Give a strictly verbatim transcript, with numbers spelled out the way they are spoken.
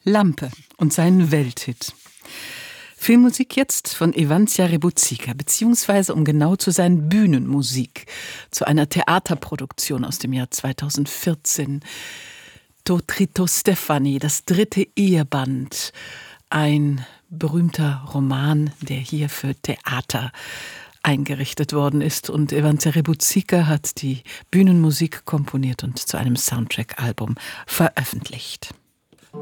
Lampe und seinen Welthit. Filmmusik jetzt von Evanzia Rebuzika, beziehungsweise um genau zu sein, Bühnenmusik zu einer Theaterproduktion aus dem Jahr zweitausendvierzehn. To Trito Stefani, das dritte Eheband, ein berühmter Roman, der hier für Theater eingerichtet worden ist. Und Evanzia Rebuzika hat die Bühnenmusik komponiert und zu einem Soundtrack-Album veröffentlicht.